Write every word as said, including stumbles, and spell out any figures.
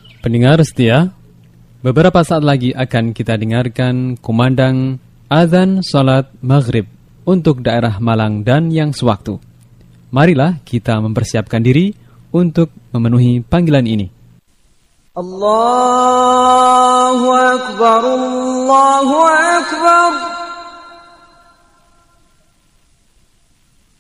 Pendengar setia, beberapa saat lagi akan kita dengarkan kumandang azan salat maghrib untuk daerah Malang dan yang sewaktu. Marilah kita mempersiapkan diri untuk memenuhi panggilan ini. Allahu Akbar, Allahu Akbar.